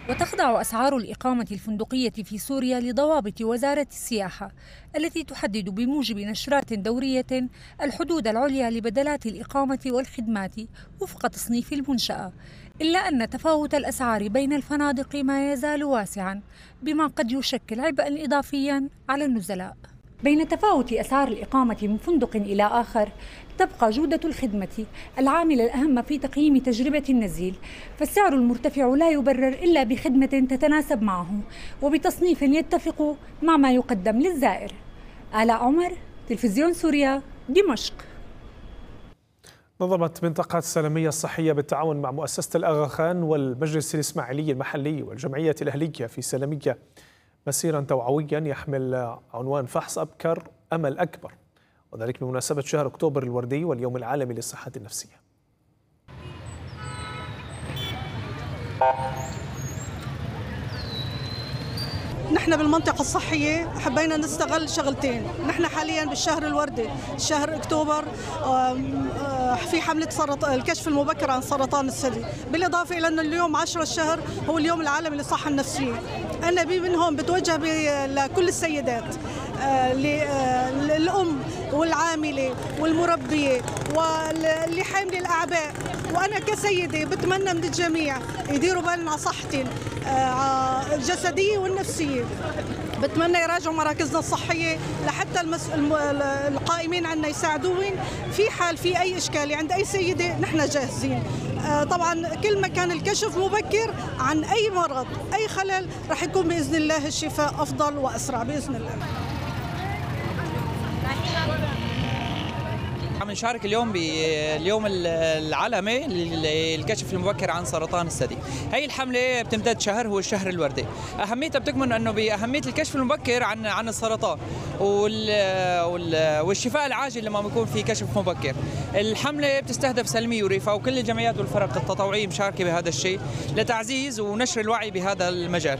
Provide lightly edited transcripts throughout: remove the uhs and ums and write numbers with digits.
وتخضع أسعار الإقامة الفندقية في سوريا لضوابط وزارة السياحة التي تحدد بموجب نشرات دورية الحدود العليا لبدلات الإقامة والخدمات وفق تصنيف المنشأة، إلا أن تفاوت الأسعار بين الفنادق ما يزال واسعاً، بما قد يشكل عبئاً إضافياً على النزلاء. بين تفاوت أسعار الإقامة من فندق إلى آخر، تبقى جودة الخدمة العامل الأهم في تقييم تجربة النزيل، فالسعر المرتفع لا يبرر إلا بخدمة تتناسب معه وبتصنيف يتفق مع ما يقدم للزائر. آلاء عمر، تلفزيون سوريا، دمشق. نظمت منطقة السلامية الصحية بالتعاون مع مؤسسة الآغا خان والمجلس الإسماعيلي المحلي والجمعية الأهلية في سلامية مسيرا توعويا يحمل عنوان فحص أبكر أمل أكبر، وذلك بمناسبة شهر أكتوبر الوردي واليوم العالمي للصحة النفسية. نحن بالمنطقة الصحية حبينا نستغل شغلتين. نحن حاليا بالشهر الوردي، شهر أكتوبر، في حملة الكشف المبكر عن سرطان الثدي، بالإضافة إلى أن اليوم 10 الشهر هو اليوم العالمي للصحة النفسية. أنا من هون بتوجه لكل السيدات، للأم والعاملة والمربية واللي حاملة الأعباء، وأنا كسيدة بتمنى من الجميع يديروا بالنا على صحتهم الجسدية والنفسية. بتمنى يراجعوا مراكزنا الصحية لحتى القائمين عنا يساعدوهم في حال في أي إشكالية عند أي سيدة. نحن جاهزين. طبعا كل ما كان الكشف مبكر عن أي مرض أي خلل رح يكون بإذن الله الشفاء أفضل وأسرع بإذن الله. عم نشارك اليوم باليوم العالمي للكشف المبكر عن سرطان الثدي. هي الحملة بتمتد شهر، هو الشهر الوردي. أهميتها بتكمن أنه بأهمية الكشف المبكر عن السرطان والشفاء العاجل لما بيكون في كشف مبكر. الحملة بتستهدف سلمية وريفا وكل الجمعيات والفرق التطوعية مشاركة بهذا الشيء لتعزيز ونشر الوعي بهذا المجال.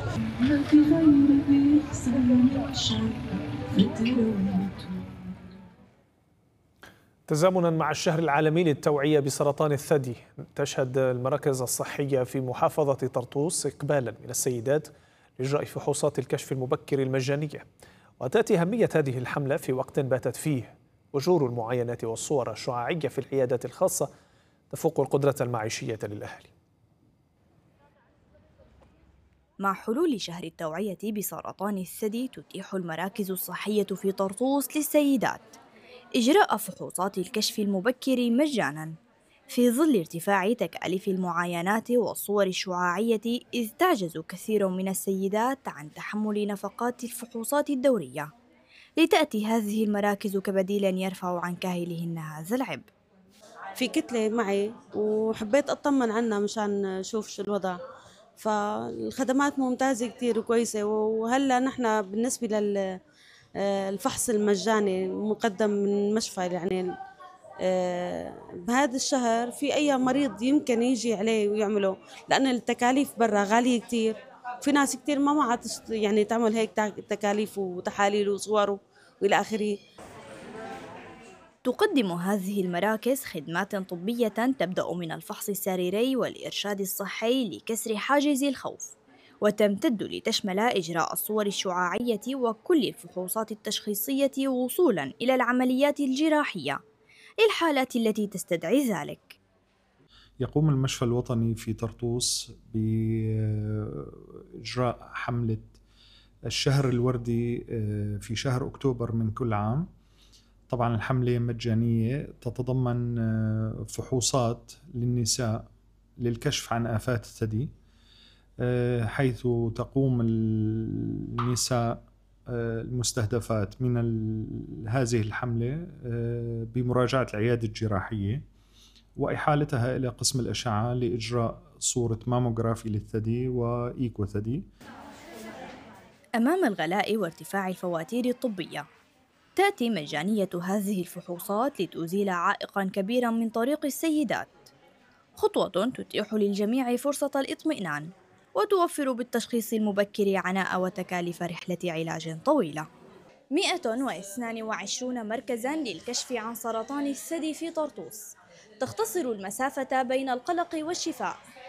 تزامنا مع الشهر العالمي للتوعية بسرطان الثدي، تشهد المراكز الصحية في محافظة طرطوس إقبالا من السيدات لإجراء فحوصات الكشف المبكر المجانية. وتأتي أهمية هذه الحملة في وقت باتت فيه أجور المعاينات والصور الشعاعية في العيادات الخاصة تفوق القدرة المعيشية للأهالي. مع حلول شهر التوعية بسرطان الثدي، تتيح المراكز الصحية في طرطوس للسيدات إجراء فحوصات الكشف المبكر مجاناً في ظل ارتفاع تكاليف المعاينات والصور الشعاعية، إذ تعجز كثير من السيدات عن تحمل نفقات الفحوصات الدورية، لتأتي هذه المراكز كبديل يرفع عن كاهلهن هذا العبء. في كتلة معي وحبيت أطمن عنها مشان أشوف شو الوضع، فالخدمات ممتازة كتير وكويسة. وهلا نحن بالنسبة الفحص المجاني مقدم من مشفى، يعني بهذا الشهر في أي مريض يمكن يجي عليه ويعمله، لأن التكاليف برا غالية كتير. في ناس كتير ما معها يعني تعمل هيك تكاليف وتحاليل وصور وإلى آخره. تقدم هذه المراكز خدمات طبية تبدأ من الفحص السريري والإرشاد الصحي لكسر حاجز الخوف، وتمتد لتشمل إجراء الصور الشعاعية وكل الفحوصات التشخيصية وصولاً إلى العمليات الجراحية للحالات التي تستدعي ذلك. يقوم المشفى الوطني في طرطوس بإجراء حملة الشهر الوردي في شهر أكتوبر من كل عام. طبعاً الحملة مجانية، تتضمن فحوصات للنساء للكشف عن آفات الثدي، حيث تقوم النساء المستهدفات من هذه الحملة بمراجعة العيادة الجراحية وإحالتها إلى قسم الأشعة لإجراء صورة ماموغرافي للثدي وإيكو ثدي. أمام الغلاء وارتفاع الفواتير الطبية، تأتي مجانية هذه الفحوصات لتزيل عائقاً كبيراً من طريق السيدات، خطوة تتيح للجميع فرصة الإطمئنان وتوفر بالتشخيص المبكر عناء وتكاليف رحلة علاج طويلة. 122 مركزاً للكشف عن سرطان الثدي في طرطوس، تختصر المسافة بين القلق والشفاء